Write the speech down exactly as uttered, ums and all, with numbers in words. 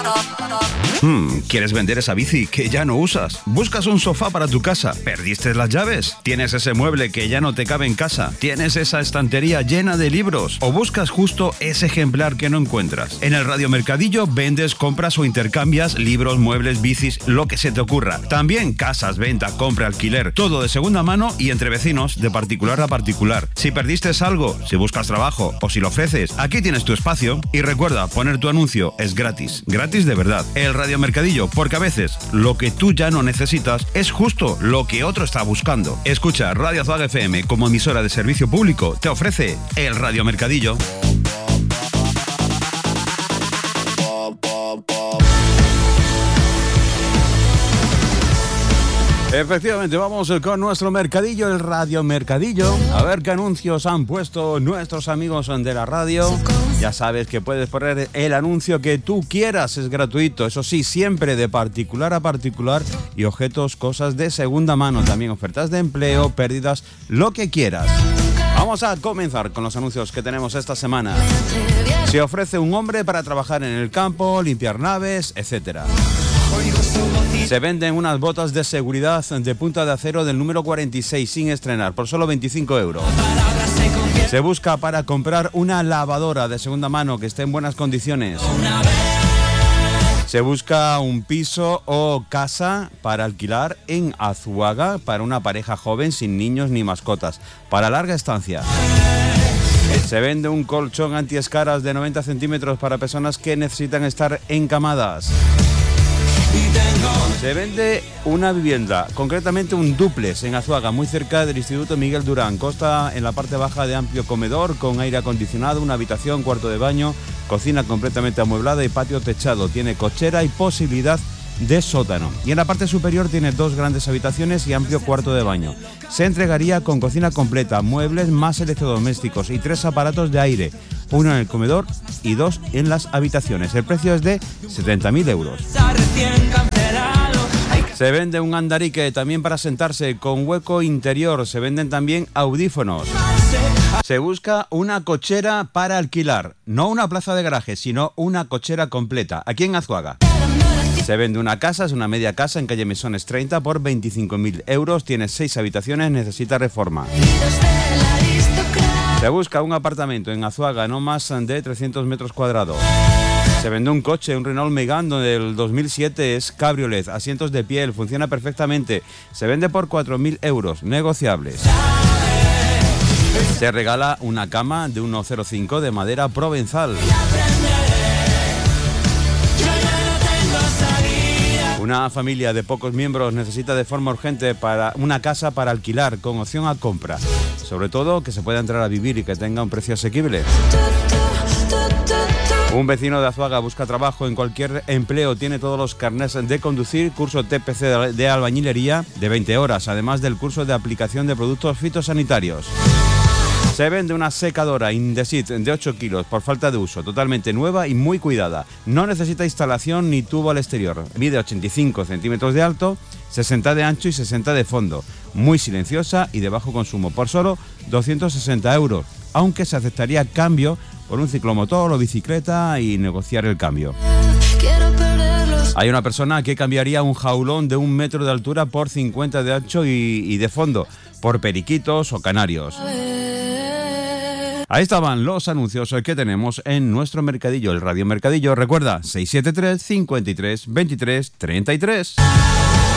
Hmm, ¿quieres vender esa bici que ya no usas? ¿Buscas un sofá para tu casa? ¿Perdiste las llaves? ¿Tienes ese mueble que ya no te cabe en casa? ¿Tienes esa estantería llena de libros? ¿O buscas justo ese ejemplar que no encuentras? En el Radio Mercadillo vendes, compras o intercambias libros, muebles, bicis, lo que se te ocurra. También casas, venta, compra, alquiler, todo de segunda mano y entre vecinos, de particular a particular. Si perdiste algo, si buscas trabajo o si lo ofreces, aquí tienes tu espacio. Y recuerda, poner tu anuncio es gratis. Gratis de verdad. El Radio Mercadillo, porque a veces lo que tú ya no necesitas es justo lo que otro está buscando. Escucha, Radio Azuaga F M como emisora de servicio público te ofrece el Radio Mercadillo. Efectivamente, vamos con nuestro mercadillo, el Radio Mercadillo. A ver qué anuncios han puesto nuestros amigos de la radio. Ya sabes que puedes poner el anuncio que tú quieras, es gratuito. Eso sí, siempre de particular a particular y objetos, cosas de segunda mano. También ofertas de empleo, pérdidas, lo que quieras. Vamos a comenzar con los anuncios que tenemos esta semana. Se ofrece un hombre para trabajar en el campo, limpiar naves, etcétera. Se venden unas botas de seguridad de punta de acero del número cuarenta y seis sin estrenar por solo veinticinco euros. Se busca para comprar una lavadora de segunda mano que esté en buenas condiciones. Se busca un piso o casa para alquilar en Azuaga para una pareja joven sin niños ni mascotas, para larga estancia. Se vende un colchón antiescaras de noventa centímetros para personas que necesitan estar encamadas. Se vende una vivienda, concretamente un dúplex en Azuaga, muy cerca del Instituto Miguel Durán. Consta en la parte baja de amplio comedor con aire acondicionado, una habitación, cuarto de baño, cocina completamente amueblada y patio techado. Tiene cochera y posibilidad de sótano. Y en la parte superior tiene dos grandes habitaciones y amplio cuarto de baño. Se entregaría con cocina completa, muebles más electrodomésticos y tres aparatos de aire, uno en el comedor y dos en las habitaciones. El precio es de setenta mil euros. Se vende un andarique también para sentarse con hueco interior. Se venden también audífonos. Se busca una cochera para alquilar, no una plaza de garaje, sino una cochera completa, aquí en Azuaga. Se vende una casa, es una media casa en calle Mesones treinta por veinticinco mil euros, tiene seis habitaciones, necesita reforma. Se busca un apartamento en Azuaga, no más de trescientos metros cuadrados. Se vende un coche, un Renault Megane del dos mil siete, es cabriolet, asientos de piel, funciona perfectamente. Se vende por cuatro mil euros, negociables. Se regala una cama de uno coma cero cinco de madera provenzal. Una familia de pocos miembros necesita de forma urgente para una casa para alquilar con opción a compra. Sobre todo que se pueda entrar a vivir y que tenga un precio asequible. Un vecino de Azuaga busca trabajo en cualquier empleo, tiene todos los carnés de conducir, curso T P C de albañilería de veinte horas, además del curso de aplicación de productos fitosanitarios. Se vende una secadora Indesit de ocho kilos por falta de uso, totalmente nueva y muy cuidada. No necesita instalación ni tubo al exterior. Mide ochenta y cinco centímetros de alto, sesenta de ancho y sesenta de fondo. Muy silenciosa y de bajo consumo, por solo doscientos sesenta euros, aunque se aceptaría cambio por un ciclomotor o bicicleta y negociar el cambio. Hay una persona que cambiaría un jaulón de un metro de altura por cincuenta de ancho y, y de fondo, por periquitos o canarios. Ahí estaban los anuncios que tenemos en nuestro mercadillo, el Radio Mercadillo. Recuerda, seis siete tres, cincuenta y tres, veintitrés, treinta y tres.